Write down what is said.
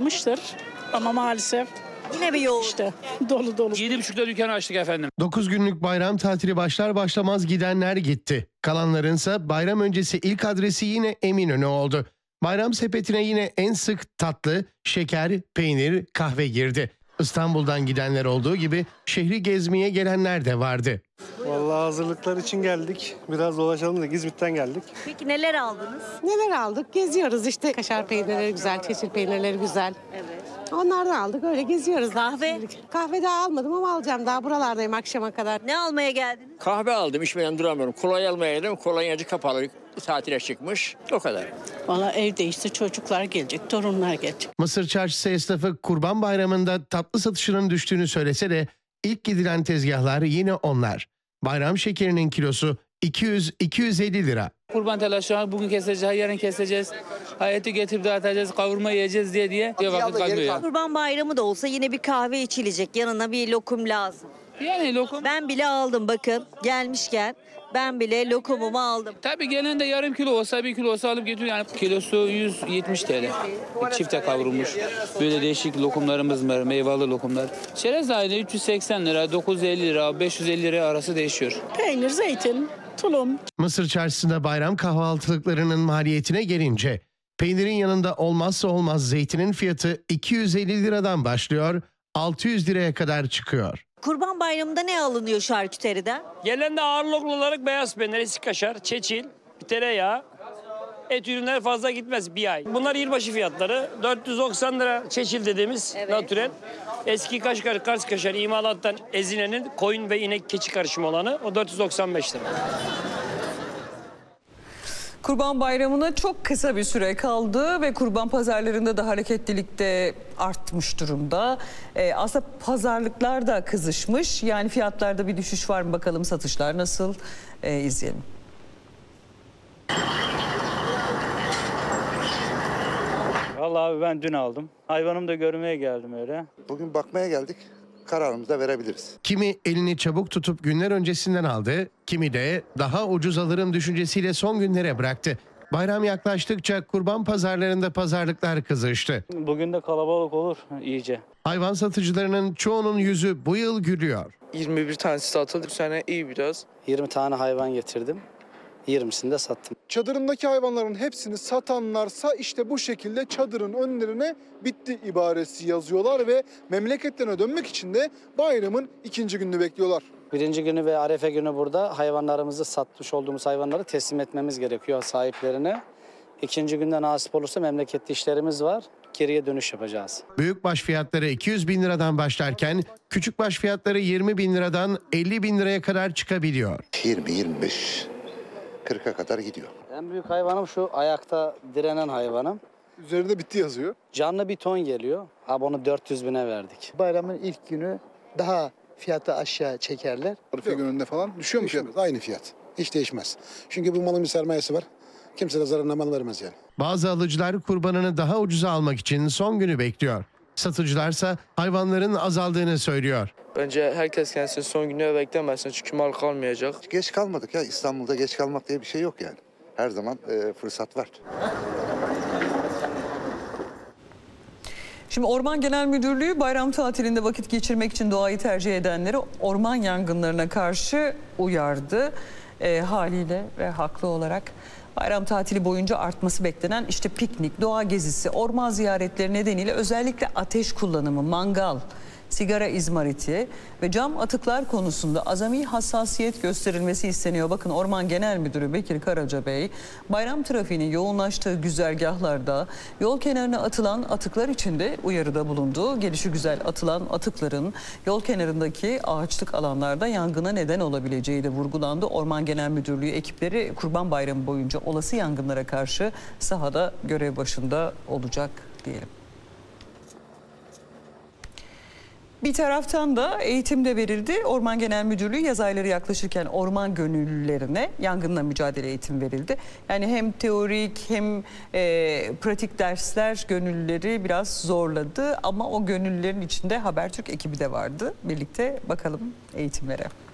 azalmıştır. Ama maalesef Yine bir yoğun. işte dolu dolu. 7.30'da dükkanı açtık efendim. 9 günlük bayram tatili başlar başlamaz gidenler gitti. Kalanlarınsa bayram öncesi ilk adresi yine Eminönü oldu. Bayram sepetine yine en sık tatlı, şeker, peynir, kahve girdi. İstanbul'dan gidenler olduğu gibi şehri gezmeye gelenler de vardı. Vallahi hazırlıklar için geldik. Biraz dolaşalım dedik. İzmit'ten geldik. Peki neler aldınız? Neler aldık? Geziyoruz işte. Kaşar peynirleri güzel, çeşit peynirleri güzel. Evet. Onlardan aldık, öyle geziyoruz. Kahve? Kahve daha almadım ama alacağım. Daha buralardayım akşama kadar. Ne almaya geldiniz? Kahve aldım, içmeden duramıyorum. Kolonya almaya geldim, kolonyacı kapalı. Tatile çıkmış, o kadar. Valla evde işte çocuklar gelecek, torunlar gelecek. Mısır Çarşısı esnafı Kurban Bayramı'nda tatlı satışının düştüğünü söylese de ilk gidilen tezgahlar yine onlar. Bayram şekerinin kilosu 200-250 lira. Kurban telaşı bugün keseceğiz, yarın keseceğiz. Hayatı getirip dağıtacağız, kavurma yiyeceğiz diye vakit kalmıyor ya. Kurban bayramı da olsa yine bir kahve içilecek. Yanına bir lokum lazım. Yani lokum. Ben bile aldım bakın gelmişken. Ben bile lokumumu aldım. Tabii gelen de yarım kilo olsa, 1 kilo olsa alıp getiriyor. Yani kilosu 170 TL. Çifte kavrulmuş. Böyle değişik lokumlarımız var, meyveli lokumlar. Çerez de aynı 380 lira, 950 lira, 550 lira arası değişiyor. Peynir, zeytin, tulum. Mısır Çarşısı'nda bayram kahvaltılıklarının maliyetine gelince peynirin yanında olmazsa olmaz zeytinin fiyatı 250 liradan başlıyor, 600 liraya kadar çıkıyor. Kurban bayramında ne alınıyor şarküteriden? Gelen de ağırlıklı olarak beyaz peynir, eski kaşar, çeçil, tereyağı. Et ürünleri fazla gitmez bir ay. Bunlar yılbaşı fiyatları. 490 lira çeçil dediğimiz natürel. Eski kaşar, Kars kaşar imalattan Ezine'nin koyun ve inek keçi karışımı olanı o 495 lira. Kurban Bayramı'na çok kısa bir süre kaldı ve kurban pazarlarında da hareketlilik de artmış durumda. Aslında pazarlıklar da kızışmış. Yani fiyatlarda bir düşüş var mı bakalım, satışlar nasıl, izleyelim. Vallahi abi ben dün aldım. Hayvanımı da görmeye geldim öyle. Bugün bakmaya geldik. Kararımızı da verebiliriz. Kimi elini çabuk tutup günler öncesinden aldı, kimi de daha ucuz alırım düşüncesiyle son günlere bıraktı. Bayram yaklaştıkça kurban pazarlarında pazarlıklar kızıştı. Bugün de kalabalık olur iyice. Hayvan satıcılarının çoğunun yüzü bu yıl gülüyor. 21 tanesi satıldı. Bu sene iyi biraz. 20 tane hayvan getirdim. 20'sini de sattım. Çadırındaki hayvanların hepsini satanlarsa işte bu şekilde çadırın önlerine bitti ibaresi yazıyorlar ve memleketlerine dönmek için de bayramın ikinci gününü bekliyorlar. Birinci günü ve Arefe günü burada hayvanlarımızı, satmış olduğumuz hayvanları teslim etmemiz gerekiyor sahiplerine. İkinci günde nasip olursa memlekette işlerimiz var. Geriye dönüş yapacağız. Büyükbaş fiyatları 200 bin liradan başlarken küçükbaş fiyatları 20 bin liradan 50 bin liraya kadar çıkabiliyor. 20-25, 40'a kadar gidiyor. En büyük hayvanım şu ayakta direnen hayvanım. Üzerinde bitti yazıyor. Canlı bir ton geliyor. Abi onu 400 bine verdik. Bayramın ilk günü daha fiyatı aşağı çekerler. Arife gününde falan düşüyor mu fiyat? Aynı fiyat. Hiç değişmez. Çünkü bu malın bir sermayesi var. Kimse de zararına mal vermez yani. Bazı alıcılar kurbanını daha ucuza almak için son günü bekliyor. Satıcılarsa hayvanların azaldığını söylüyor. Bence herkes kendisini son gününe beklemesin çünkü mal kalmayacak. Geç kalmadık ya. İstanbul'da geç kalmak diye bir şey yok yani. Her zaman fırsat var. Şimdi Orman Genel Müdürlüğü bayram tatilinde vakit geçirmek için doğayı tercih edenleri orman yangınlarına karşı uyardı. Haliyle ve haklı olarak bayram tatili boyunca artması beklenen işte piknik, doğa gezisi, orman ziyaretleri nedeniyle özellikle ateş kullanımı, mangal, sigara izmariti ve cam atıklar konusunda azami hassasiyet gösterilmesi isteniyor. Bakın Orman Genel Müdürü Bekir Karaca Bey, bayram trafiğinin yoğunlaştığı güzergahlarda yol kenarına atılan atıklar için de uyarıda bulundu. Gelişigüzel atılan atıkların yol kenarındaki ağaçlık alanlarda yangına neden olabileceği de vurgulandı. Orman Genel Müdürlüğü ekipleri Kurban Bayramı boyunca olası yangınlara karşı sahada görev başında olacak diyelim. Bir taraftan da eğitim de verildi. Orman Genel Müdürlüğü yaz ayları yaklaşırken orman gönüllülerine yangınla mücadele eğitim verildi. Yani hem teorik hem pratik dersler gönüllüleri biraz zorladı ama o gönüllülerin içinde Habertürk ekibi de vardı. Birlikte bakalım eğitimlere.